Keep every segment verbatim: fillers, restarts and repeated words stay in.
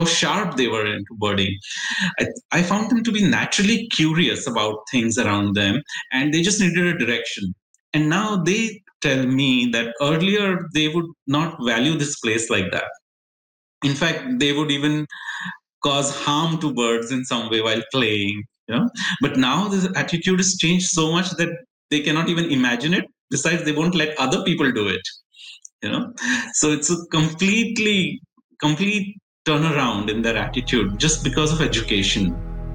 sharp they were into birding. I, I found them to be naturally curious about things around them, and they just needed a direction. And now they tell me that earlier they would not value this place like that. In fact, they would even cause harm to birds in some way while playing. You know, but now this attitude has changed so much that they cannot even imagine it. Besides, they won't let other people do it. You know, so it's a completely, complete turnaround in their attitude just because of education.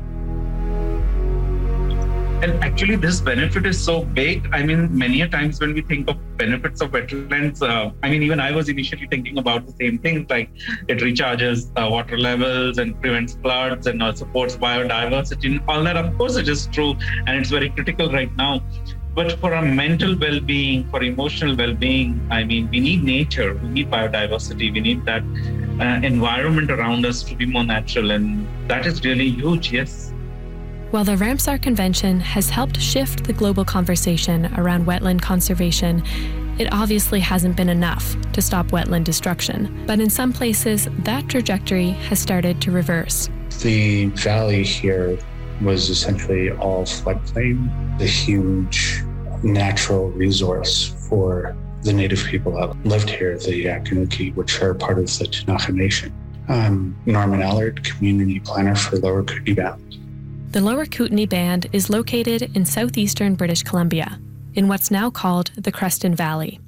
And actually, this benefit is so big. I mean, many a times when we think of benefits of wetlands, uh, I mean, even I was initially thinking about the same things, like it recharges uh, water levels and prevents floods and uh, supports biodiversity. And all that, of course, it is true. And it's very critical right now. But for our mental well-being, for emotional well-being, I mean, we need nature, we need biodiversity, we need that uh, environment around us to be more natural. And that is really huge, yes. While the Ramsar Convention has helped shift the global conversation around wetland conservation, it obviously hasn't been enough to stop wetland destruction. But in some places, that trajectory has started to reverse. The valley here was essentially all floodplain, the huge natural resource for the native people that lived here, the Yaqanuki, which are part of the Ktunaxa Nation. I'm Norman Allard, community planner for Lower Kootenay Band. The Lower Kootenay Band is located in southeastern British Columbia, in what's now called the Creston Valley.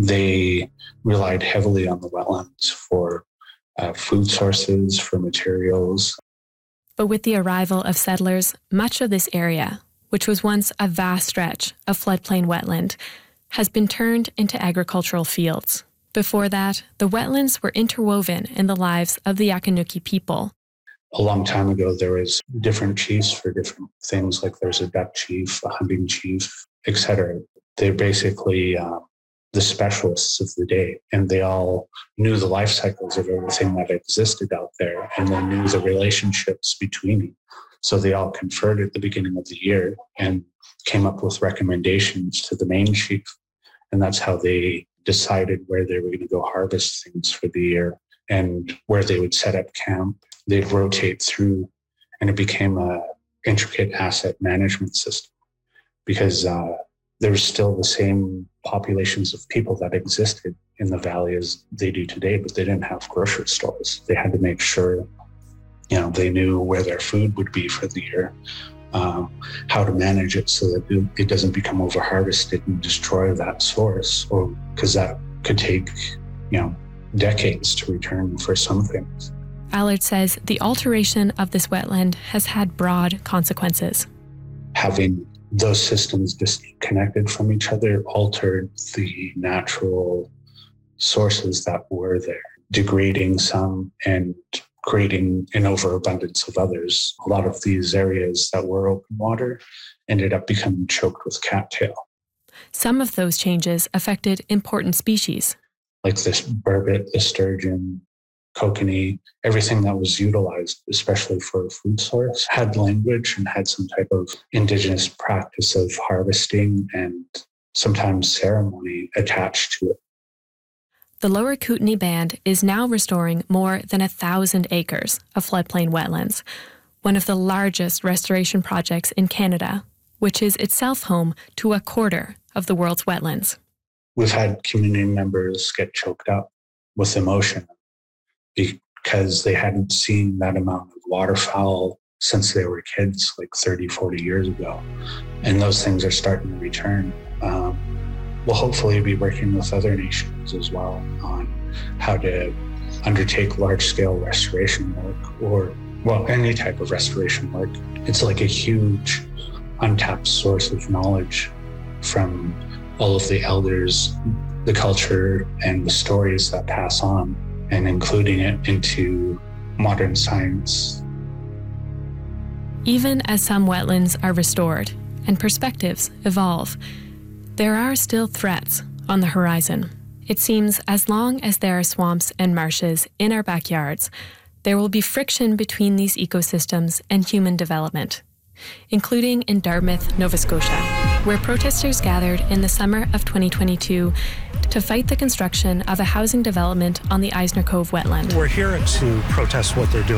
They relied heavily on the wetlands for uh, food sources, for materials. But with the arrival of settlers, much of this area, which was once a vast stretch of floodplain wetland, has been turned into agricultural fields. Before that, the wetlands were interwoven in the lives of the Yaqanuki people. A long time ago, there was different chiefs for different things, like there's a duck chief, a hunting chief, et cetera. They're basically uh, the specialists of the day, and they all knew the life cycles of everything that existed out there, and they knew the relationships between them. So they all conferred at the beginning of the year and came up with recommendations to the main chief, and that's how they decided where they were going to go harvest things for the year and where they would set up camp. They'd rotate through, and it became a intricate asset management system because uh, there was still the same populations of people that existed in the valley as they do today, but they didn't have grocery stores. They had to make sure, you know, they knew where their food would be for the year, um, how to manage it so that it, it doesn't become over-harvested and destroy that source, or because that could take, you know, decades to return for some things. Allard says the alteration of this wetland has had broad consequences. Having those systems disconnected from each other altered the natural sources that were there, degrading some and creating an overabundance of others. A lot of these areas that were open water ended up becoming choked with cattail. Some of those changes affected important species. Like this burbot, the sturgeon, kokanee, everything that was utilized, especially for a food source, had language and had some type of indigenous practice of harvesting and sometimes ceremony attached to it. The Lower Kootenay Band is now restoring more than a thousand acres of floodplain wetlands, one of the largest restoration projects in Canada, which is itself home to a quarter of the world's wetlands. We've had community members get choked up with emotion because they hadn't seen that amount of waterfowl since they were kids, like thirty, forty years ago. And those things are starting to return. Um, we'll hopefully be working with other nations as well on how to undertake large-scale restoration work, or, well, any type of restoration work. It's like a huge untapped source of knowledge from all of the elders, the culture, and the stories that pass on, and including it into modern science. Even as some wetlands are restored and perspectives evolve, there are still threats on the horizon. It seems as long as there are swamps and marshes in our backyards, there will be friction between these ecosystems and human development, including in Dartmouth, Nova Scotia, where protesters gathered in the summer of twenty twenty-two to fight the construction of a housing development on the Eisner Cove wetland. We're here to protest what they're doing.